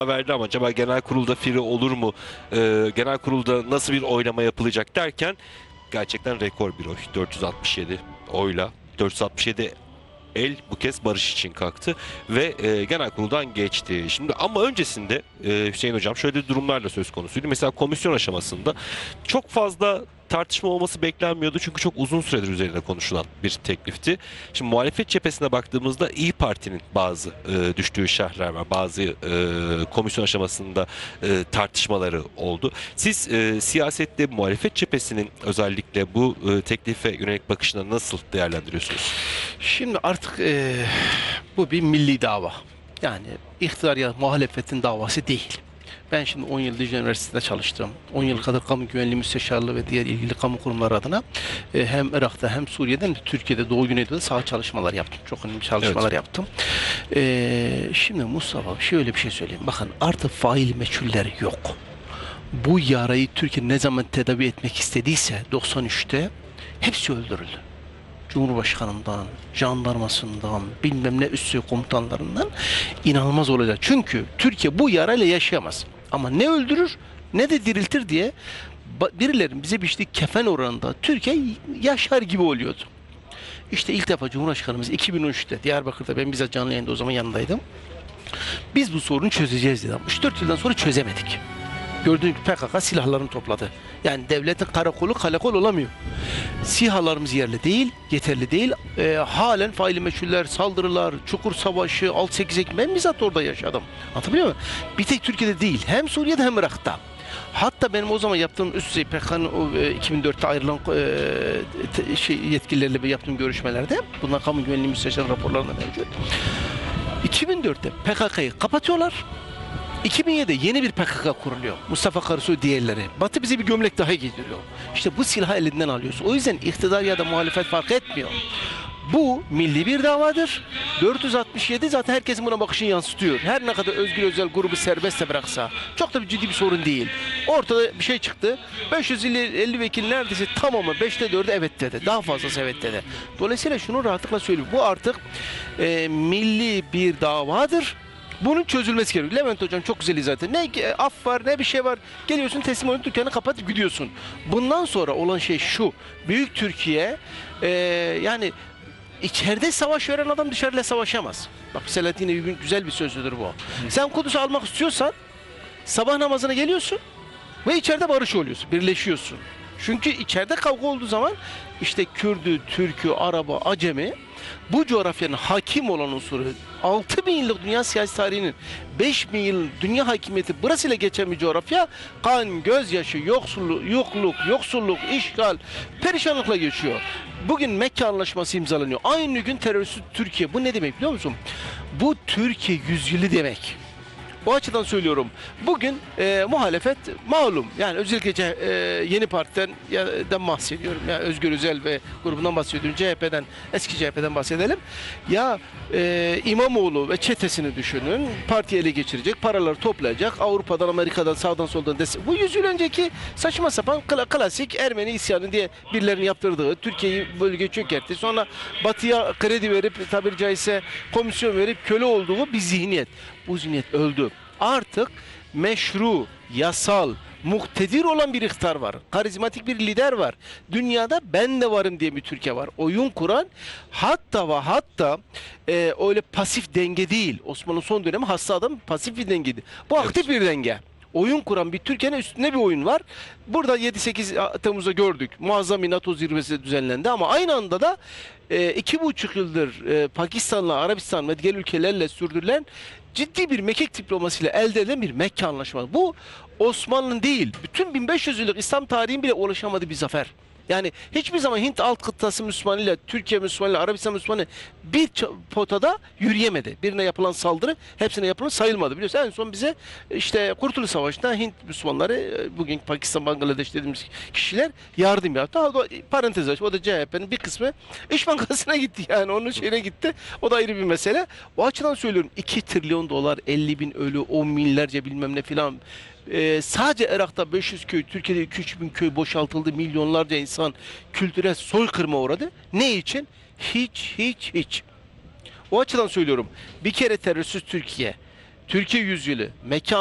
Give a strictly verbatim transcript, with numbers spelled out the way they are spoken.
verdi ama acaba genel kurulda firi olur mu? Ee, genel kurulda nasıl bir oylama yapılacak derken gerçekten rekor bir oy. dört yüz altmış yedi oyla. dört yüz altmış yedi el bu kez barış için kalktı ve e, genel kuruldan geçti. Şimdi ama öncesinde e, Hüseyin Hocam şöyle durumlarla söz konusuydu. Mesela komisyon aşamasında çok fazla tartışma olması beklenmiyordu çünkü çok uzun süredir üzerine konuşulan bir teklifti. Şimdi muhalefet cephesine baktığımızda İyi Parti'nin bazı e, düştüğü şerhler var. Bazı e, komisyon aşamasında e, tartışmaları oldu. Siz e, siyasette muhalefet cephesinin özellikle bu e, teklife yönelik bakışını nasıl değerlendiriyorsunuz? Şimdi artık e, bu bir milli dava. Yani iktidar ya muhalefetin davası değil. Ben şimdi on yıl Dicle Üniversitesi'nde çalıştım. on yıl kadar kamu güvenliği müsteşarlığı ve diğer ilgili kamu kurumları adına e, hem Irak'ta hem Suriye'de hem de Türkiye'de Doğu Güneydoğu'da saha çalışmalar yaptım. Çok önemli çalışmalar Evet. yaptım. E, şimdi Mustafa şöyle bir şey söyleyeyim. Bakın artık faili meçhuller yok. Bu yarayı Türkiye ne zaman tedavi etmek istediyse doksan üçte hepsi öldürüldü. Cumhurbaşkanından, jandarmasından, bilmem ne üssü komutanlarından inanılmaz olacak. Çünkü Türkiye bu yarayla yaşayamaz. Ama ne öldürür ne de diriltir diye birilerin bize biçtiği kefen oranında Türkiye yaşar gibi oluyordu. İşte ilk defa Cumhurbaşkanımız iki bin on üçte Diyarbakır'da, ben bizzat canlı yayında o zaman yanındaydım. Biz bu sorunu çözeceğiz dedi. üç dört yıldan sonra çözemedik. Gördüğünüz gibi P K K silahlarını topladı. Yani devletin karakolu kalekol olamıyor. SİHA'larımız yerli değil, yeterli değil. E, halen faili meçhuller, saldırılar, Çukur Savaşı, altı sekiz Ekim, ben bizzat orada yaşadım. Anlatabiliyor muyum? Bir tek Türkiye'de değil, hem Suriye'de hem Irak'ta. Hatta benim o zaman yaptığım üst düzey P K K'nın e, iki bin dörtte ayrılan e, şey, yetkililerle yaptığım görüşmelerde, bunlar kamu güvenliği müsteşarı raporlarında mevcut. iki bin dörtte P K K'yı kapatıyorlar. iki bin yedide yeni bir P K K kuruluyor. Mustafa Karasu diğerleri. Batı bize bir gömlek daha giydiriyor. İşte bu silahı elinden alıyorsun. O yüzden iktidar ya da muhalefet fark etmiyor. Bu milli bir davadır. dört yüz altmış yedi zaten herkesin buna bakışını yansıtıyor. Her ne kadar Özgür Özel grubu serbestse bıraksa çok da bir ciddi bir sorun değil. Ortada bir şey çıktı. beş yüz elli vekil neredeyse tamamı beşte dördü evet dedi. Daha fazlası evet dedi. Dolayısıyla şunu rahatlıkla söylüyorum. Bu artık e, milli bir davadır. Bunun çözülmesi gerekiyor. Levent Hocam çok güzel izah etti. Ne af var ne bir şey var. Geliyorsun teslim olup dükkanı kapatıp gidiyorsun. Bundan sonra olan şey şu. Büyük Türkiye e, yani içeride savaş veren adam dışarıyla savaşamaz. Bak Selahattin Eyyubi'nin güzel bir sözüdür bu. Hı. Sen Kudüs'ü almak istiyorsan sabah namazına geliyorsun ve içeride barış oluyorsun. Birleşiyorsun. Çünkü içeride kavga olduğu zaman işte Kürdü, Türk'ü, Arap'ı, Acemi bu coğrafyanın hakim olan unsuru altı bin yıllık dünya siyasi tarihinin beş bin yıl dünya hakimiyeti burasıyla geçen bir coğrafya kan, gözyaşı, yoksulluk, yokluk, yoksulluk, işgal, perişanlıkla geçiyor. Bugün Mekke Anlaşması imzalanıyor. Aynı gün terörist Türkiye. Bu ne demek biliyor musun? Bu Türkiye yüzyılı demek. O açıdan söylüyorum. Bugün e, muhalefet malum. Yani özellikle e, Yeni Parti'den ya, den bahsediyorum. Yani Özgür Özel ve grubundan bahsediyorum. C H P'den, eski C H P'den bahsedelim. Ya e, İmamoğlu ve çetesini düşünün. Partiyi ele geçirecek, paraları toplayacak. Avrupa'dan, Amerika'dan, sağdan soldan destek. Bu yüz yıl önceki saçma sapan kla klasik Ermeni isyanı diye birilerinin yaptırdığı, Türkiye'yi bölge çökertti. Sonra Batı'ya kredi verip tabiri caizse komisyon verip köle olduğu bir zihniyet. Bu zihniyet öldü. Artık meşru, yasal, muktedir olan bir iktidar var. Karizmatik bir lider var. Dünyada ben de varım diye bir Türkiye var. Oyun kuran, hatta ve hatta e, öyle pasif denge değil. Osmanlı son dönemi hasta adam pasif bir dengeydi. Bu aktif bir denge. Oyun kuran bir Türkiye'nin üstünde bir oyun var. Burada yedi sekiz Temmuz'da gördük. Muazzam bir NATO zirvesi düzenlendi ama aynı anda da e, iki buçuk yıldır e, Pakistan'la, Arabistan ve diğer ülkelerle sürdürülen ciddi bir mekik diplomasıyla elde edilen bir Mekke Anlaşması. Bu Osmanlı'nın değil, bütün bin beş yüz yıllık İslam tarihinin bile ulaşamadığı bir zafer. Yani hiçbir zaman Hint alt kıtası Müslümanıyla, Türkiye Müslümanıyla, Arabistan Müslümanı bir potada yürüyemedi. Birine yapılan saldırı hepsine yapılan sayılmadı. Biliyorsun en son bize işte Kurtuluş Savaşı'nda Hint Müslümanları, bugün Pakistan, Bangladeş dediğimiz kişiler yardım yaptı. Daha da parantez aç, o da C H P'nin bir kısmı İş Bankası'na gitti yani onun şeyine gitti. O da ayrı bir mesele. O açıdan söylüyorum iki trilyon dolar, elli bin ölü, on binlerce bilmem ne filan. Ee, sadece Irak'ta beş yüz köy, Türkiye'de iki üç bin köy boşaltıldı, milyonlarca insan kültürel soykırıma uğradı. Ne için? Hiç, hiç, hiç. O açıdan söylüyorum. Bir kere terörsüz Türkiye, Türkiye yüzyılı mekan